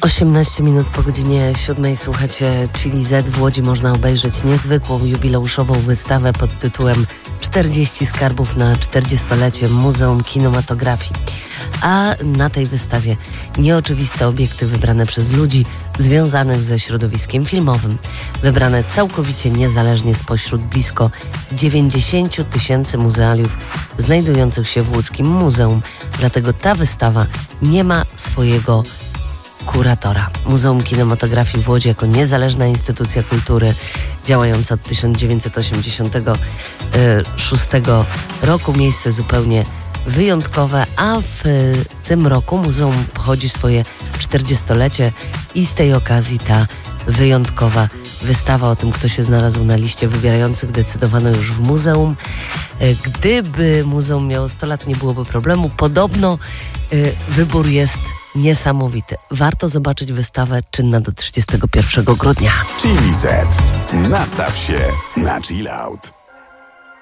18 minut po godzinie 7 słuchacie Chili Z. W Łodzi można obejrzeć niezwykłą jubileuszową wystawę pod tytułem 40 skarbów na 40-lecie Muzeum Kinematografii. A na tej wystawie nieoczywiste obiekty wybrane przez ludzi związanych ze środowiskiem filmowym. Wybrane całkowicie niezależnie spośród blisko 90 000 muzealiów znajdujących się w łódzkim muzeum. Dlatego ta wystawa nie ma swojego kuratora. Muzeum Kinematografii w Łodzi jako niezależna instytucja kultury działająca od 1986 roku. Miejsce zupełnie wyjątkowe, a w tym roku muzeum obchodzi swoje 40-lecie i z tej okazji ta wyjątkowa wystawa. O tym, kto się znalazł na liście wybierających, decydowano już w muzeum. Gdyby muzeum miało 100 lat, nie byłoby problemu. Podobno wybór jest niesamowity. Warto zobaczyć wystawę czynna do 31 grudnia. Chili Z. Nastaw się na chill out.